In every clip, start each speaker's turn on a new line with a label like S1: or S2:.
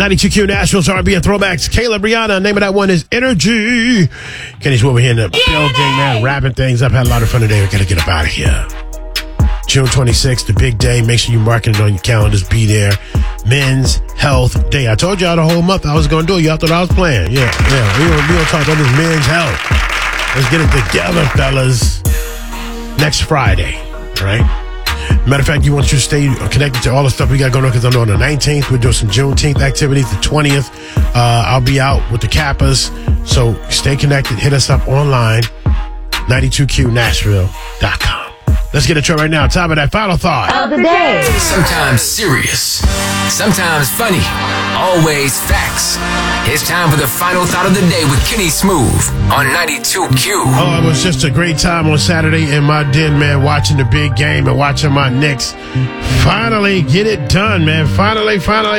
S1: 92Q Nashville's R&B and Throwbacks. Kayla Brianna, name of that one is Energy. Kenny's over here in the building, man, wrapping things up. Had a lot of fun today. We got to get up out of here. June 26th, the big day. Make sure you mark it on your calendars. Be there. Men's Health Day. I told y'all the whole month I was going to do it. Y'all thought I was playing. Yeah. We don't talk about this men's health. Let's get it together, fellas. Next Friday, right? Matter of fact, you want you to stay connected to all the stuff we got going on, because I know on the 19th, we're doing some Juneteenth activities. The 20th, I'll be out with the Kappas. So stay connected. Hit us up online, 92QNashville.com. Let's get into it right now. Time of that final thought
S2: of the day.
S3: Sometimes serious, sometimes funny, always facts. It's time for the final thought of the day with Kenny Smooth on 92Q.
S1: Oh, it was just a great time on Saturday in my den, man, watching the big game and watching my Knicks finally get it done, man. Finally.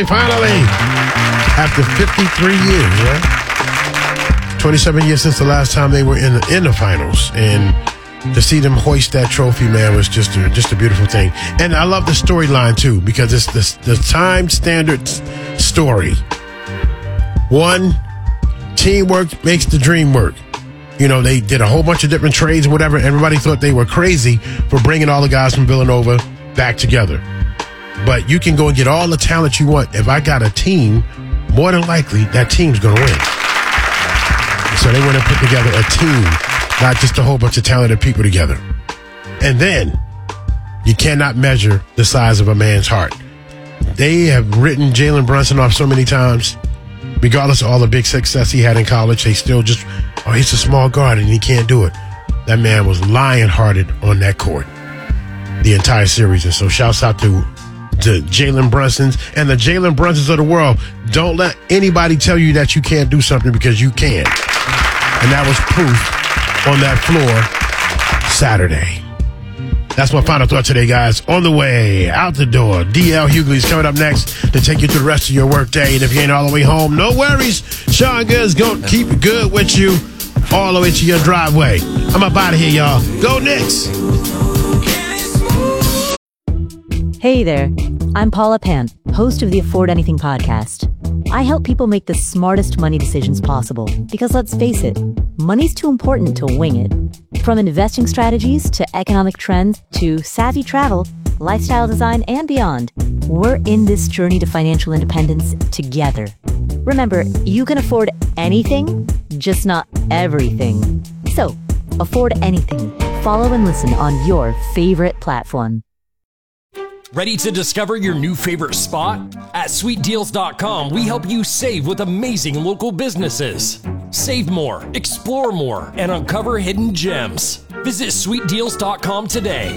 S1: After 53 years, right? 27 years since the last time they were in the finals. And to see them hoist that trophy, man, was just a beautiful thing. And I love the storyline, too, because it's the time standard story. One, teamwork makes the dream work. You know, they did a whole bunch of different trades or whatever. Everybody thought they were crazy for bringing all the guys from Villanova back together. But you can go and get all the talent you want. If I got a team, more than likely, that team's going to win. So they went and put together a team, not just a whole bunch of talented people together. And then you cannot measure the size of a man's heart. They have written Jalen Brunson off so many times. Regardless of all the big success he had in college, they still just, he's a small guard and he can't do it. That man was lion-hearted on that court the entire series. And so shouts out to Jalen Brunsons and the Jalen Brunsons of the world. Don't let anybody tell you that you can't do something, because you can. And that was proof on that floor Saturday. That's my final thought today, guys. On the way, out the door, DL Hughley's coming up next to take you through the rest of your work day. And if you ain't all the way home, no worries. Sean Good's going to keep it good with you all the way to your driveway. I'm up out of here, y'all. Go Knicks!
S2: Hey there. I'm Paula Pan, host of the Afford Anything podcast. I help people make the smartest money decisions possible, because let's face it, money's too important to wing it. From investing strategies to economic trends to savvy travel, lifestyle design, and beyond, we're in this journey to financial independence together. Remember, you can afford anything, just not everything. So, afford anything. Follow and listen on your favorite platform.
S4: Ready to discover your new favorite spot? At SweetDeals.com, we help you save with amazing local businesses. Save more, explore more, and uncover hidden gems. Visit SweetDeals.com today.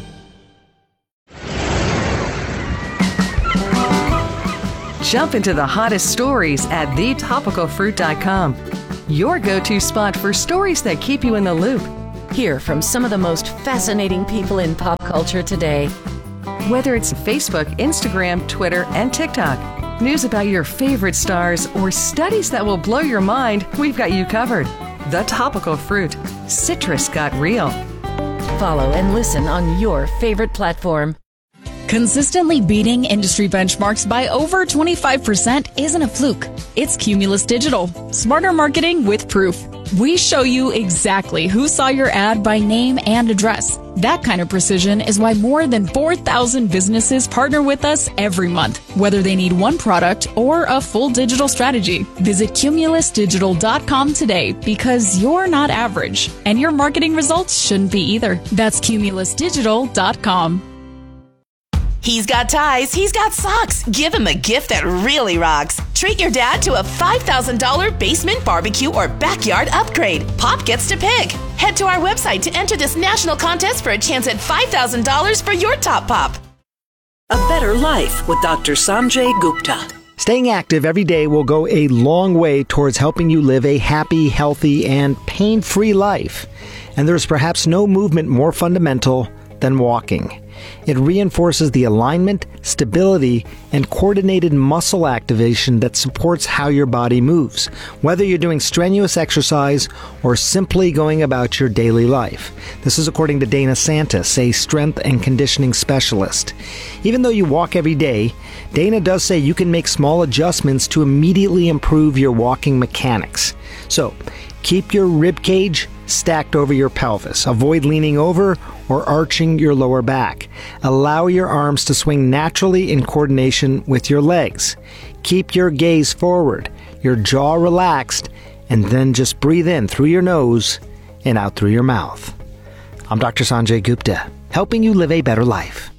S5: Jump into the hottest stories at thetopicalfruit.com. Your go-to spot for stories that keep you in the loop.
S6: Hear from some of the most fascinating people in pop culture today.
S5: Whether it's Facebook, Instagram, Twitter, and TikTok, news about your favorite stars, or studies that will blow your mind, we've got you covered. The Topical Fruit. Citrus got real.
S6: Follow and listen on your favorite platform.
S7: Consistently beating industry benchmarks by over 25% isn't a fluke. It's Cumulus Digital. Smarter marketing with proof. We show you exactly who saw your ad by name and address. That kind of precision is why more than 4,000 businesses partner with us every month, whether they need one product or a full digital strategy. Visit cumulusdigital.com today, because you're not average, and your marketing results shouldn't be either. That's cumulusdigital.com.
S8: He's got ties, he's got socks. Give him a gift that really rocks. Treat your dad to a $5,000 basement barbecue or backyard upgrade. Pop gets to pick. Head to our website to enter this national contest for a chance at $5,000 for your top pop.
S9: A Better Life with Dr. Sanjay Gupta.
S10: Staying active every day will go a long way towards helping you live a happy, healthy, and pain-free life. And there's perhaps no movement more fundamental than walking. It reinforces the alignment, stability, and coordinated muscle activation that supports how your body moves, whether you're doing strenuous exercise or simply going about your daily life. This is according to Dana Santis, a strength and conditioning specialist. Even though you walk every day, Dana does say you can make small adjustments to immediately improve your walking mechanics. So, keep your rib cage stacked over your pelvis. Avoid leaning over or arching your lower back. Allow your arms to swing naturally in coordination with your legs. Keep your gaze forward, your jaw relaxed, and then just breathe in through your nose and out through your mouth. I'm Dr. Sanjay Gupta, helping you live a better life.